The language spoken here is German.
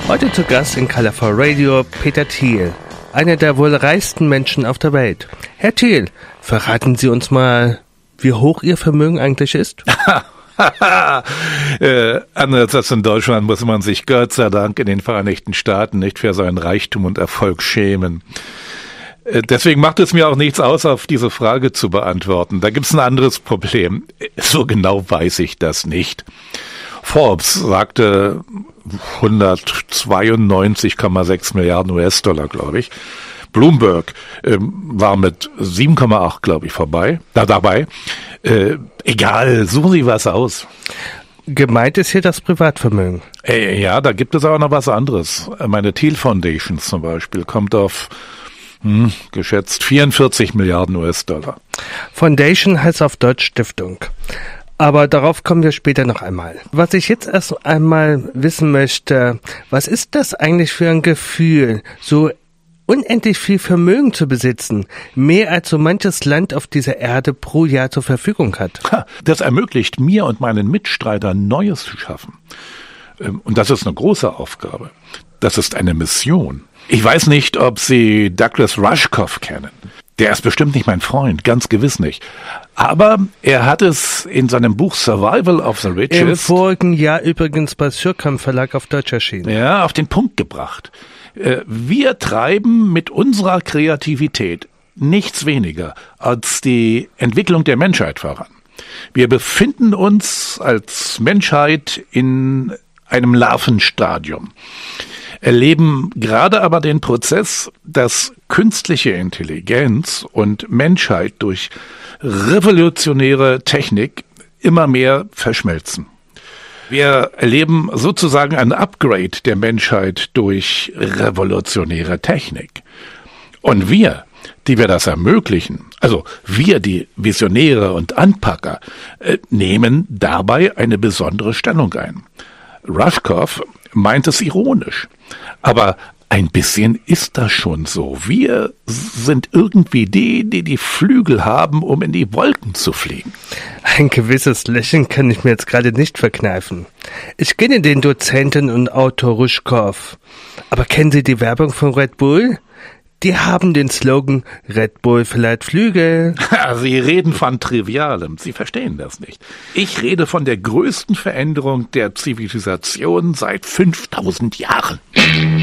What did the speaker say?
Heute zu Gast in Colorful Radio Peter Thiel, einer der wohl reichsten Menschen auf der Welt. Herr Thiel, verraten Sie uns mal, wie hoch Ihr Vermögen eigentlich ist? Anders als in Deutschland muss man sich Gott sei Dank in den Vereinigten Staaten nicht für seinen Reichtum und Erfolg schämen. Deswegen macht es mir auch nichts aus, auf diese Frage zu beantworten. Da gibt's ein anderes Problem. So genau weiß ich das nicht. Forbes sagte 192,6 Milliarden US-Dollar, glaube ich. Bloomberg war mit 7,8, glaube ich, dabei. Egal, suchen Sie was aus. Gemeint ist hier das Privatvermögen. Ja, da gibt es auch noch was anderes. Meine Thiel Foundation zum Beispiel kommt auf geschätzt 44 Milliarden US-Dollar. Foundation heißt auf Deutsch Stiftung. Aber darauf kommen wir später noch einmal. Was ich jetzt erst einmal wissen möchte, was ist das eigentlich für ein Gefühl, so unendlich viel Vermögen zu besitzen, mehr als so manches Land auf dieser Erde pro Jahr zur Verfügung hat? Das ermöglicht mir und meinen Mitstreitern Neues zu schaffen. Und das ist eine große Aufgabe. Das ist eine Mission. Ich weiß nicht, ob Sie Douglas Rushkoff kennen. Der ist bestimmt nicht mein Freund, ganz gewiss nicht. Aber er hat es in seinem Buch Survival of the Richest im vorigen Jahr übrigens bei Suhrkamp Verlag auf Deutsch erschienen. Ja, auf den Punkt gebracht. Wir treiben mit unserer Kreativität nichts weniger als die Entwicklung der Menschheit voran. Wir befinden uns als Menschheit in einem Larvenstadium, erleben gerade aber den Prozess, dass künstliche Intelligenz und Menschheit durch revolutionäre Technik immer mehr verschmelzen. Wir erleben sozusagen ein Upgrade der Menschheit durch revolutionäre Technik. Und wir, die wir das ermöglichen, also wir, die Visionäre und Anpacker, nehmen dabei eine besondere Stellung ein. Rushkoff meint es ironisch, aber ein bisschen ist das schon so. Wir sind irgendwie die Flügel haben, um in die Wolken zu fliegen. Ein gewisses Lächeln kann ich mir jetzt gerade nicht verkneifen. Ich kenne den Dozenten und Autor Rushkoff. Aber kennen Sie die Werbung von Red Bull? Die haben den Slogan, Red Bull verleiht Flügel. Sie reden von Trivialem, Sie verstehen das nicht. Ich rede von der größten Veränderung der Zivilisation seit 5000 Jahren.